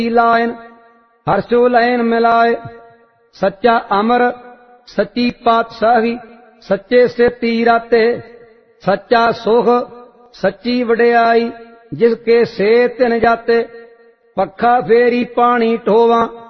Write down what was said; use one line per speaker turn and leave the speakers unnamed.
Lion हर्षो lion मिलाए। सच्चा अमर सच्ची पातशाही सच्चे से तीराते। सच्चा सुख सच्ची वडियाई जिसके से तिन जाते। पखा फेरी पानी ढोवा